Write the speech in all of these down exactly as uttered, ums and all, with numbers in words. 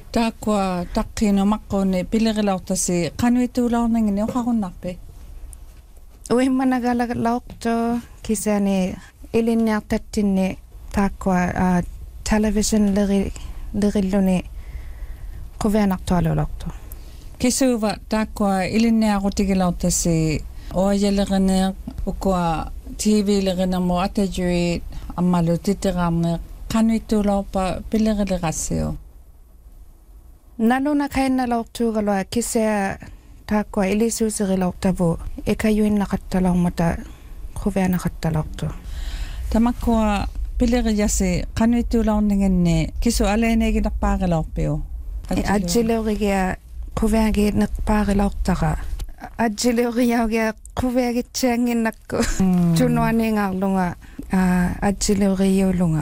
Taakua taqqino maqquni piligilautasi qanuituulaornangini uqarunnarpi. Uimmanagalalauqto kisani ilinniartattinni taakua television leri lerilluni quvianartualulortu. Kisuva taakua ilinniaqutigilautasi oajalerineq ukua T V-lerinermu atajuit ammalu titeraarneq qanuituulaorpa piligiliqassiu. Naluna kainalaortuugalua kisea taakua ilisuuserilaortavu ikayuinnaqattalaormata quvianaqattalaortu. Tamakkua piligiyasi qanuituulaorninginni kisu aleeneeginerpaarilaorpiu. Adjileurigia quviaginerpaarilaortara. Adjileuriaugia quviagitsianginnakku tunuaningaarlunga adjileuriulunga.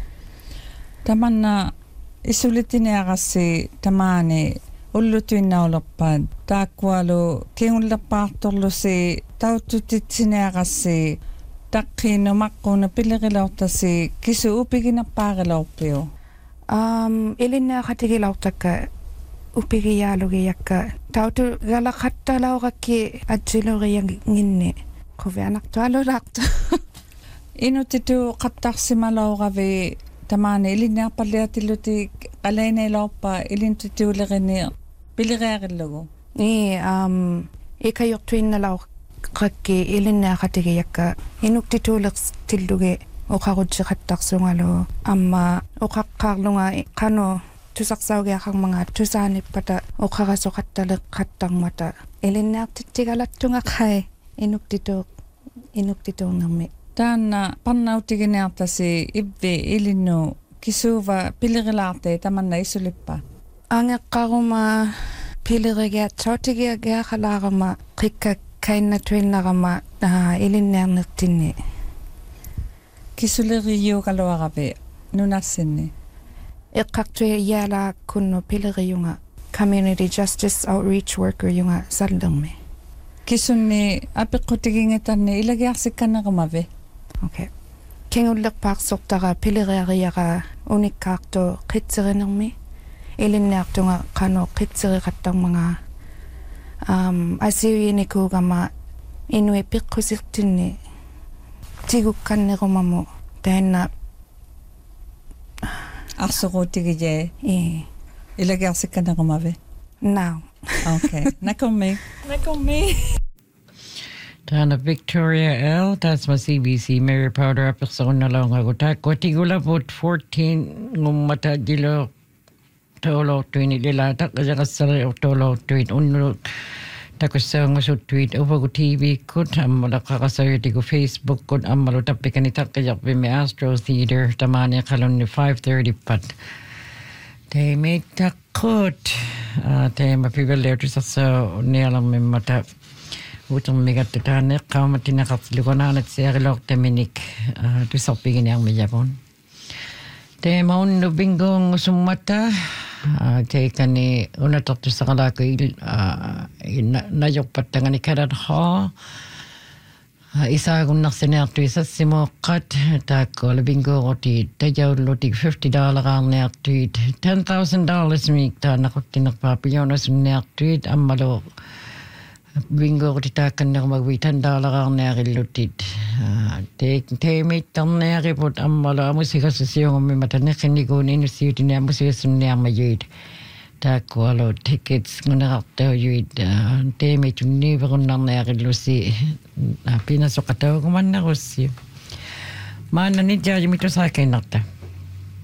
Tamanna isulitiniaqassi tamaani ullutuinnaulorpaat taakkualu kiungullerpaartorlusi taututitsiniaqassi taqqiinu maqquna piligilaortasi kisu upiginerpaarilaorpiu. Um ilinniaqatigilaortakka upigiyaalugiakka tautu galaqattalaurakki adjileurianginni quvianartualulaartu. Inutitu qattaarsimalauravi tamaani ilinniarpalliatilluti qalaineilorpa ilintutiulerini piligiarillugu. Ni um ikayortuinnalau qakki ilinniaqatigiakka inuktituulertillugi oqarutseqattarsungalu amma oqaqqaarlunga qanu tusaqsaugiaqarmanga tusaanippata oqarasoqattaleqqattarmata ilinniartittigalattunga qai inuktitu inuktituungermi. Taanna parnautigineartasi ibbi ilinnu kisuuva piligilaarte tamanna isulippa. Angeqqaruma pilirigia tautigiagiaqalaarama qikka kainnatuinnarama ilinniarnertinni. Kisuleriugaluarapi nunassinni. Eqqartui yaala kunnu piliriunga community justice outreach worker yunga sallermi. Kisunni apiqqutigingitanni ilagiarsikkannermavi. Okay. Kingullerpaarsortara piliriariara unikkaartu qitserinermi ilinniartunga qanu qitseriqattarmanga um asiuinikuugama inui piqqusirtinni tigukkannerumamu taanna arsoruutigije e ilagiarsikkannermavi. Now. Okay. Nakummi. Nakummi. Tana Victoria L. That's my C B C. Mary Powder episode na lang ako. Kwatigula vote fourteen ngumata dilo tolo tuin ililata kasi kasari tolo tuin unlo takusa ngusut tweet over ko T V ko amala kakasari ko Facebook ko amalo tapikan itak kayak bime Astro Theater tamani kalon ni five thirty pat. Te may takot. Te mapigaler sa sa nialang may mata. Utang migat tane kama tinakatlukonan at siya kilok teminik tu sopigin yang mejapon. Te maun no bingong sumata te kani unatok tu sa kalako nayok patangani karat ha isa kung naksinert tu isa simokat tako labingo oti tajaw lotik fifty dollars ang nertuit ten thousand dollars mikta nakotinak papiyono sunertuit amalo bingo ko titakan na magwitan dollar ang nakilutit. Te te may tam na report ang mala musika sa siyong may matanik hindi ko ninusiyuti na musika sa niya mayuid. Tako alo tickets ng nakaktaw yuid. Te may tuni ba kung nang nakilusi. Pinasok ataw ko man na ko siya. Mana ni Jaya mito sa akin nakta.